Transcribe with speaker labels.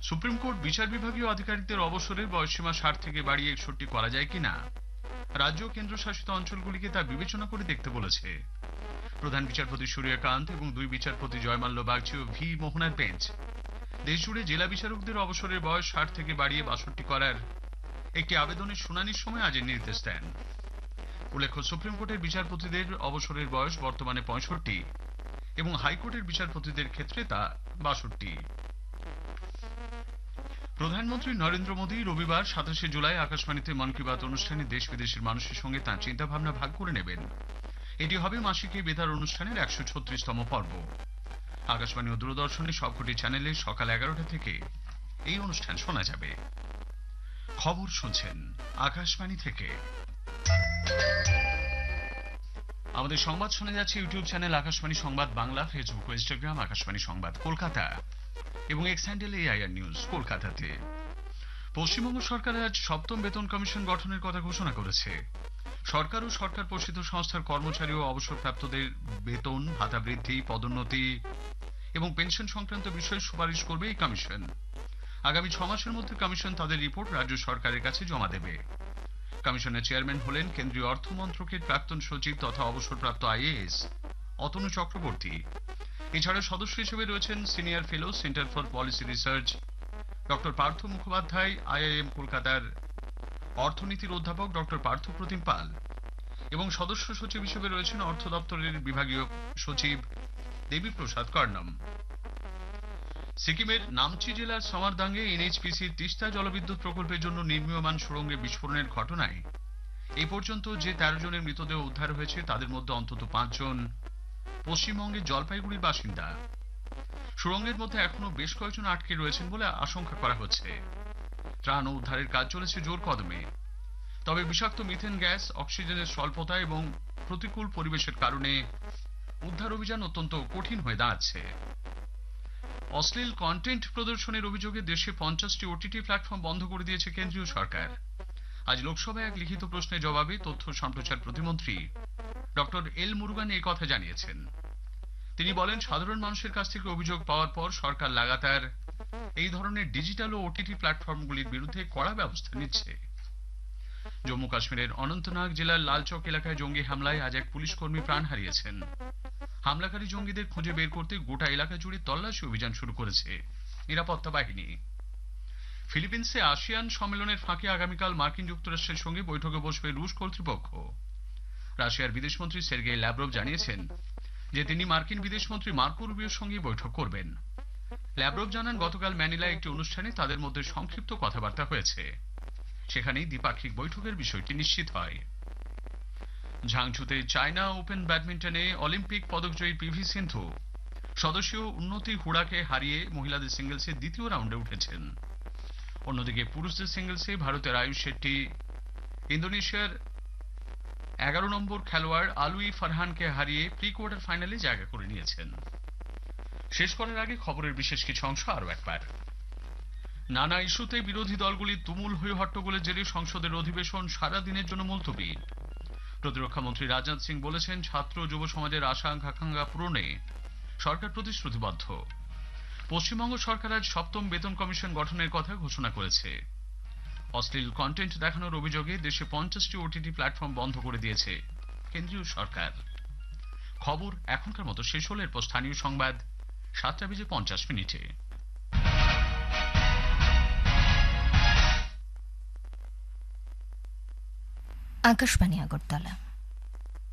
Speaker 1: Supreme court বিচার বিভাগীয় আধিকারিকদের অবসরের বয়সসীমা 60 থেকে বাড়িয়ে 61 করা যায় কিনা রাজ্য ও কেন্দ্রশাসিত অঞ্চলগুলিকে তা বিবেচনা করে দেখতে বলেছে প্রধান বিচারপতি সূর্যকান্ত এবং দুই বিচারপতি জয়মাল্য বাগচি ও ভি মোহনার বেঞ্চ। দেশজুড়ে জেলা বিচারকদের অবসরের বয়স 60 থেকে বাড়িয়ে 62 করার একটি আবেদনের শুনানির সময় আজ নির্দেশ দেন। উল্লেখ্য, সুপ্রিম কোর্টের বিচারপতিদের অবসরের বয়স বর্তমানে 65 এবং হাইকোর্টের বিচারপতিদের ক্ষেত্রে তা 62। প্রধানমন্ত্রী নরেন্দ্র মোদী রবিবার 27 জুলাই আকাশবাণীতে মন কি বাত অনুষ্ঠানে দেশ বিদেশের মানুষের সঙ্গে তাঁর চিন্তাভাবনা ভাগ করে নেবেন। এটি হবে মাসিক এই বেতার অনুষ্ঠানের 136তম পর্ব। আকাশবাণী ও দূরদর্শনের সবকটি চ্যানেলে সকাল 11টা থেকে এই অনুষ্ঠান শোনা যাবে। খবর শুনছেন আকাশবাণী থেকে। আমাদের সংবাদ শোনা যাচ্ছে ইউটিউব চ্যানেল আকাশবাণী সংবাদ বাংলা, ফেসবুক ও ইনস্টাগ্রাম আকাশবাণী সংবাদ কলকাতা এবং এক্স হ্যান্ডেল এআইআর নিউজ কলকাতাতে। পশ্চিমবঙ্গ সরকার আজ 7ম বেতন কমিশন গঠনের কথা ঘোষণা করেছে। সরকার ও সরকার পোষিত সংস্থার কর্মচারী ও অবসরপ্রাপ্তদের বেতন ভাতা বৃদ্ধি, পদোন্নতি এবং পেনশন সংক্রান্ত বিষয়ে সুপারিশ করবে এই কমিশন। আগামী 6 মাসের মধ্যে কমিশন তাদের রিপোর্ট রাজ্য সরকারের কাছে জমা দেবে। কমিশনের চেয়ারম্যান হলেন কেন্দ্রীয় অর্থ মন্ত্রকের প্রাক্তন সচিব তথা অবসরপ্রাপ্ত আইএএস অতনু চক্রবর্তী। এছাড়া সদস্য হিসেবে রয়েছেন senior fellow, centre for policy research doctor Partha Mukhopadhyay, IIM কলকাতার অর্থনীতির অধ্যাপক ডক্টর পার্থ প্রতিম পাল এবং সদস্য সচিব হিসেবে রয়েছেন অর্থ দপ্তরের বিভাগীয় সচিব দেবী প্রসাদ কর্ণম। সিকিমের নামচি জেলার সামারদাঙ্গে এনএইচপিসির তিস্তা জলবিদ্যুৎ প্রকল্পের জন্য নির্মীয়মান সুড়ঙ্গে বিস্ফোরণের ঘটনায় এই পর্যন্ত যে 13 জনের মৃতদেহ উদ্ধার হয়েছে তাদের মধ্যে অন্তত 5 জন পশ্চিমবঙ্গের জলপাইগুড়ির বাসিন্দা। সুড়ঙ্গের মধ্যে এখনো বেশ কয়েকজন আটকে রয়েছেন বলে আশঙ্কা করা হচ্ছে। ত্রাণ ও উদ্ধারের কাজ চলেছে জোর কদমে। তবে বিষাক্ত মিথেন গ্যাস, অক্সিজেনের স্বল্পতা এবং প্রতিকূল পরিবেশের কারণে উদ্ধার অভিযান অত্যন্ত কঠিন হয়ে দাঁড়াচ্ছে। অশ্লীল কন্টেন্ট প্রদর্শনের অভিযোগে দেশে 50টি ওটিটি প্ল্যাটফর্ম বন্ধ করে দিয়েছে কেন্দ্রীয় সরকার। আজ লোকসভায় এক লিখিত প্রশ্নের জবাবে তথ্য সম্প্রচার প্রতিমন্ত্রী ডক্টর এল মুরুগান এই কথা জানিয়েছেন। তিনি বলেন, সাধারণ মানুষের কাছ থেকে অভিযোগ পাওয়ার পর সরকার লাগাতার এই ধরনের ডিজিটাল ও ওটিটি প্ল্যাটফর্মগুলির বিরুদ্ধে কড়া ব্যবস্থা নিচ্ছে। জম্মু কাশ্মীরের অনন্তনাগ জেলার লালচক এলাকায় জঙ্গি হামলায় আজ এক পুলিশ কর্মী প্রাণ হারিয়েছেন। হামলাকারী জঙ্গিদের খুঁজে বের করতে গোটা এলাকা জুড়ে তল্লাশি অভিযান শুরু করেছে নিরাপত্তা বাহিনী। ফিলিপিন্সে আসিয়ান সম্মেলনের ফাঁকে আগামীকাল মার্কিন যুক্তরাষ্ট্রের সঙ্গে বৈঠকে বসবে রুশ কর্তৃপক্ষ। রাশিয়ার বিদেশমন্ত্রী সের্গেই ল্যাভরভ জানিয়েছেন যে তিনি মার্কিন বিদেশমন্ত্রী মার্কো রুবিওর সঙ্গে বৈঠক করবেন। ল্যাভরভ জানান, গতকাল ম্যানিলায় একটি অনুষ্ঠানে তাদের মধ্যে সংক্ষিপ্ত কথাবার্তা হয়েছে। সেখানেই দ্বিপাক্ষিক বৈঠকের বিষয়টি নিশ্চিত হয়। ঝাংঝুতে চায়না ওপেন ব্যাডমিন্টনে অলিম্পিক পদকজয়ী পিভি সিন্ধু সদস্য উন্নতি হুড়াকে হারিয়ে মহিলাদের সিঙ্গলসে দ্বিতীয় রাউন্ডে উঠেছেন। অন্যদিকে পুরুষদের সিঙ্গলসে ভারতের আয়ুষ শেট্টি ইন্দোনেশিয়ার 11 নম্বর খেলোয়াড় আলুই ফারহানকে হারিয়ে প্রি কোয়ার্টার ফাইনালে জায়গা করে নিয়েছেন। শেষ করার আগে খবরের বিশেষ কিছু অংশ আরো একবার। নানা ইস্যুতে বিরোধী দলগুলি তুমুল হয়ে হট্টগোলের জেরে সংসদের অধিবেশন সারা দিনের জন্য মুলতবি। প্রতিরক্ষা মন্ত্রী রাজনাথ সিং বলেছেন, ছাত্র যুব সমাজের আশা আকাঙ্ক্ষা পূরণে সরকার প্রতিশ্রুতিবদ্ধ। পশ্চিমবঙ্গ সরকার আজ 7ম বেতন কমিশন গঠনের কথা ঘোষণা করেছে। অশ্লীল কন্টেন্ট দেখানোর অভিযোগে দেশে 50টি ওটিটি প্ল্যাটফর্ম বন্ধ করে দিয়েছে কেন্দ্রীয় সরকার। খবর এখনকার মতো শেষ হলে এরপর স্থানীয় সংবাদ 7:50
Speaker 2: আকাশবাণী আগরতলা।